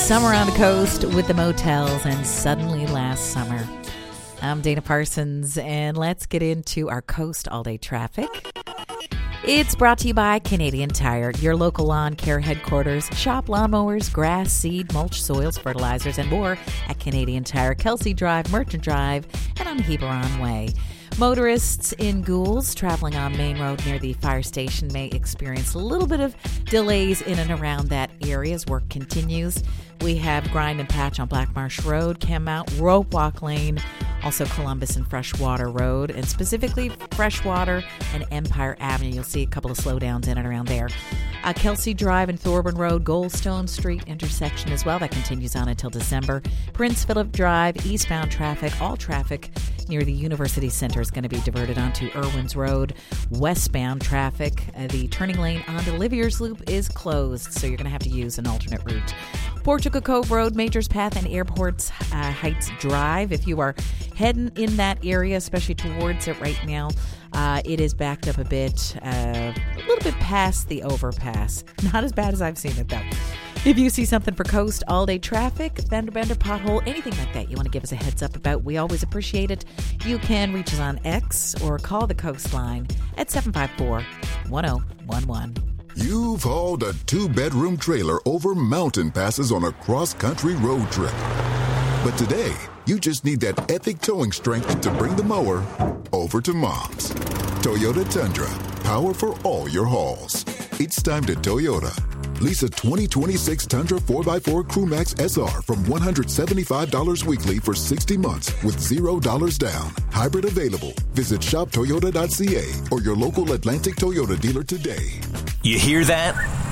Summer on the Coast with the motels and suddenly last summer. I'm Dana Parsons, and let's get into our Coast all-day traffic. It's brought to you by Canadian Tire, your local lawn care headquarters. Shop lawnmowers, grass, seed, mulch, soils, fertilizers, and more at Canadian Tire, Kelsey Drive, Merchant Drive, and on Heberon Way. Motorists in Goulds traveling on Main Road near the fire station may experience a little bit of delays in and around that area as work continues. We have grind and patch on Black Marsh Road, Cammount, Rope Walk Lane, also Columbus and Freshwater Road, and specifically Freshwater and Empire Avenue. You'll see a couple of slowdowns in and around there. Kelsey Drive and Thorburn Road, Goldstone Street intersection as well. That continues on until December. Prince Philip Drive, eastbound traffic, all traffic near the University Center is going to be diverted onto Irwins Road. Westbound traffic, the turning lane onto Livier's Loop is closed, so you're going to have to use an alternate route. Portugal Cove Road, Majors Path, and Airports Heights Drive. If you are heading in that area, especially towards it right now, it is backed up a bit, a little bit past the overpass. Not as bad as I've seen it, though. If you see something for Coast all-day traffic, fender bender, pothole, anything like that you want to give us a heads up about, we always appreciate it. You can reach us on X or call the Coast line at 754-1011. You've hauled a 2-bedroom trailer over mountain passes on a cross-country road trip. But today, you just need that epic towing strength to bring the mower over to Mom's. Toyota Tundra, power for all your hauls. It's time to Toyota. Lease a 2026 Tundra 4x4 CrewMax SR from $175 weekly for 60 months with $0 down. Hybrid available. Visit shoptoyota.ca or your local Atlantic Toyota dealer today. You hear that?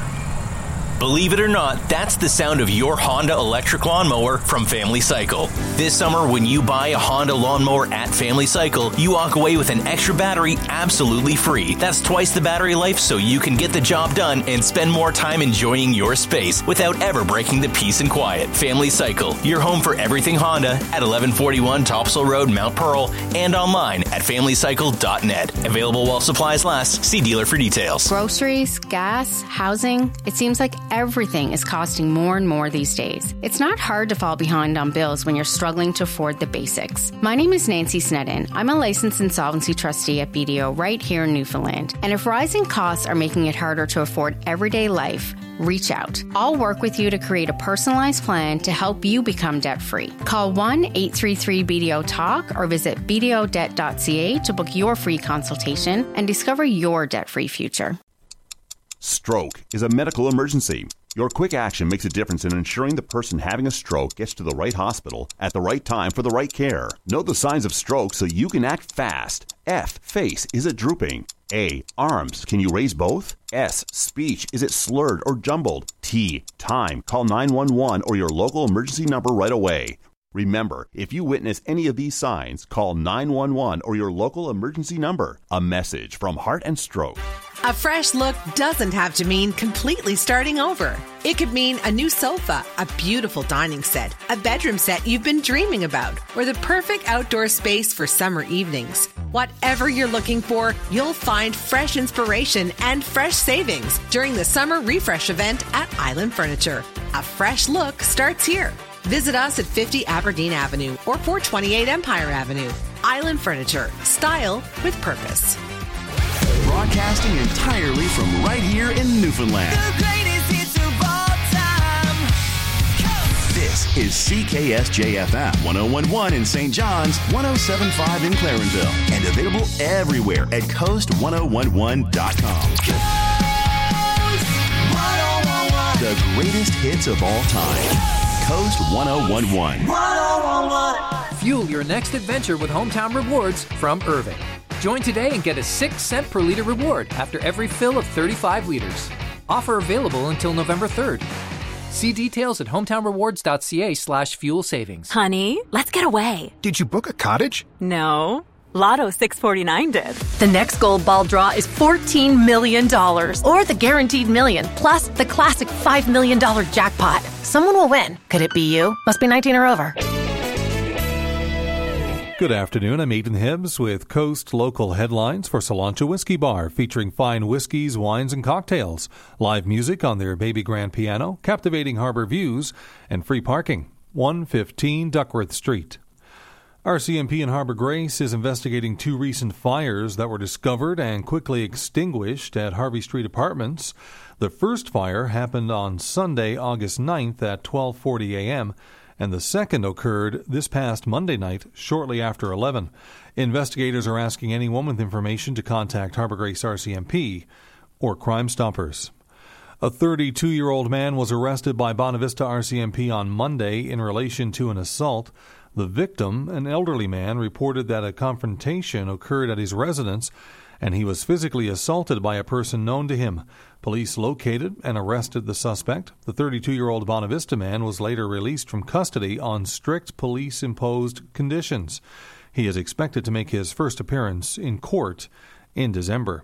Believe it or not, that's the sound of your Honda electric lawnmower from Family Cycle. This summer, when you buy a Honda lawnmower at Family Cycle, you walk away with an extra battery absolutely free. That's twice the battery life, so you can get the job done and spend more time enjoying your space without ever breaking the peace and quiet. Family Cycle, your home for everything Honda at 1141 Topsail Road, Mount Pearl, and online at familycycle.net. Available while supplies last. See dealer for details. Groceries, gas, housing. It seems like everything is costing more and more these days. It's not hard to fall behind on bills when you're struggling to afford the basics. My name is Nancy Snedden. I'm a licensed insolvency trustee at BDO right here in Newfoundland. And if rising costs are making it harder to afford everyday life, reach out. I'll work with you to create a personalized plan to help you become debt-free. Call 1-833-BDO-TALK or visit bdodebt.ca to book your free consultation and discover your debt-free future. Stroke is a medical emergency. Your quick action makes a difference in ensuring the person having a stroke gets to the right hospital at the right time for the right care. Know the signs of stroke so you can act fast. F, face, is it drooping? A, arms, can you raise both? S, speech, is it slurred or jumbled? T, time, call 911 or your local emergency number right away. Remember, if you witness any of these signs, call 911 or your local emergency number. A message from Heart and Stroke. A fresh look doesn't have to mean completely starting over. It could mean a new sofa, a beautiful dining set, a bedroom set you've been dreaming about, or the perfect outdoor space for summer evenings. Whatever you're looking for, you'll find fresh inspiration and fresh savings during the Summer Refresh event at Island Furniture. A fresh look starts here. Visit us at 50 Aberdeen Avenue or 428 Empire Avenue. Island Furniture. Style with purpose. Broadcasting entirely from right here in Newfoundland. The greatest hits of all time. This is CKSJ-FM 101.1 in St. John's, 107.5 in Clarenville, and available everywhere at coast1011.com. Coast 1011. The greatest hits of all time. Coast 1011. 1011. Fuel your next adventure with Hometown Rewards from Irving. Join today and get a 6-cent per liter reward after every fill of 35 liters. Offer available until November 3rd. See details at hometownrewards.ca/fuel savings. Honey, let's get away. Did you book a cottage? No. Lotto 649 did. The next gold ball draw is $14 million, or the guaranteed million, plus the classic $5 million jackpot. Someone will win. Could it be you? Must be 19 or over. Good afternoon. I'm Aidan Hibbs with Coast Local Headlines for Cilantro Whiskey Bar, featuring fine whiskeys, wines, and cocktails, live music on their baby grand piano, captivating harbor views, and free parking. 115 Duckworth Street. RCMP in Harbor Grace is investigating 2 recent fires that were discovered and quickly extinguished at Harvey Street Apartments. The first fire happened on Sunday, August 9th at 12:40 a.m., and the second occurred this past Monday night, shortly after 11. Investigators are asking anyone with information to contact Harbor Grace RCMP or Crime Stoppers. A 32-year-old man was arrested by Bonavista RCMP on Monday in relation to an assault. The victim, an elderly man, reported that a confrontation occurred at his residence and he was physically assaulted by a person known to him. Police located and arrested the suspect. The 32-year-old Bonavista man was later released from custody on strict police-imposed conditions. He is expected to make his first appearance in court in December.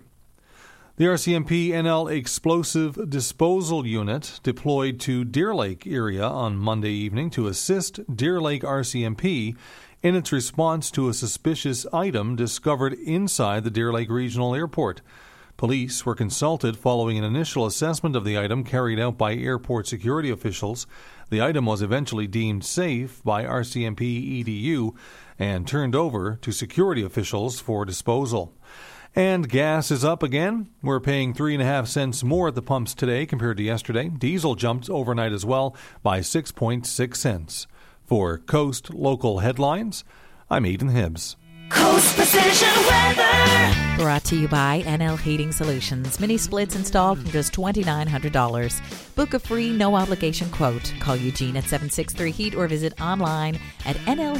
The RCMP NL Explosive Disposal Unit deployed to Deer Lake area on Monday evening to assist Deer Lake RCMP in its response to a suspicious item discovered inside the Deer Lake Regional Airport. Police were consulted following an initial assessment of the item carried out by airport security officials. The item was eventually deemed safe by RCMP EDU and turned over to security officials for disposal. And gas is up again. We're paying 3.5 cents more at the pumps today compared to yesterday. Diesel jumped overnight as well by 6.6 cents. For Coast Local Headlines, I'm Aidan Hibbs. Coast Precision Weather. Brought to you by NL Heating Solutions. Mini splits installed from just $2,900. Book a free, no-obligation quote. Call Eugene at 763-HEAT or visit online at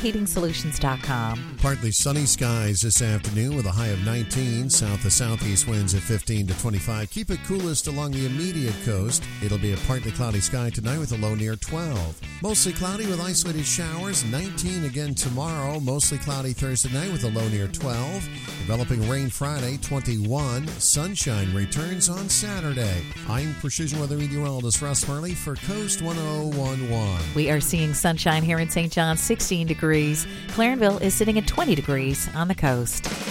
nlheatingsolutions.com. Partly sunny skies this afternoon with a high of 19. South to southeast winds at 15 to 25. Keep it coolest along the immediate coast. It'll be a partly cloudy sky tonight with a low near 12. Mostly cloudy with isolated showers. 19 again tomorrow. Mostly cloudy Thursday night with a low near 12. Developing rain Friday, 21. Sunshine returns on Saturday. I'm Precision Weather Meteorologist Russ Murley for Coast 1011. We are seeing sunshine here in St. John, 16 degrees. Clarenville is sitting at 20 degrees on the coast.